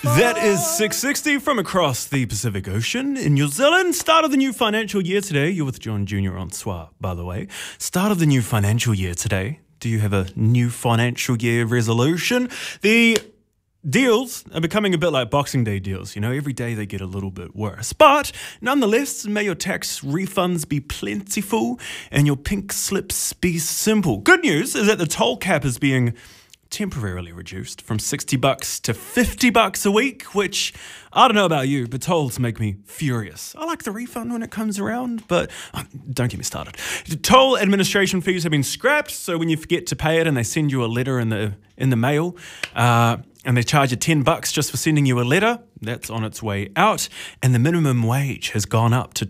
That is 660 from across the Pacific Ocean in New Zealand. Start of the new financial year today. You're with John Jr. on SWA, by the way. Start of the new financial year today. Do you have a new financial year resolution? The deals are becoming a bit like Boxing Day deals. You know, every day they get a little bit worse. But nonetheless, may your tax refunds be plentiful and your pink slips be simple. Good news is that the toll cap is being temporarily reduced from $60 to $50 a week, which, I don't know about you, but tolls make me furious. I like the refund when it comes around, but don't get me started. Toll administration fees have been scrapped, so when you forget to pay it and they send you a letter in the mail, and they charge you $10 just for sending you a letter, that's on its way out. And the minimum wage has gone up to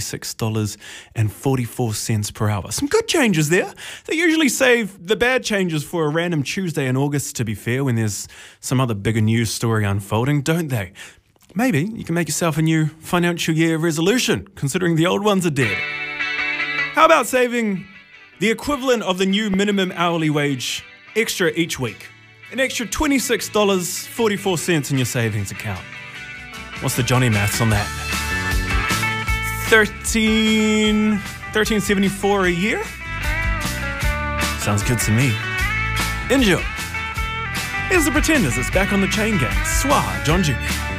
$26.44 per hour. Some good changes there. They usually save the bad changes for a random Tuesday in August, to be fair, when there's some other bigger news story unfolding, don't they? Maybe you can make yourself a new financial year resolution, considering the old ones are dead. How about saving the equivalent of the new minimum hourly wage extra each week? An extra $26.44 in your savings account. What's the Johnny maths on that? $13.74 a year? Sounds good to me. Enjoy. Here's the Pretenders. It's back on the Chain Gang. SWA, John Jr.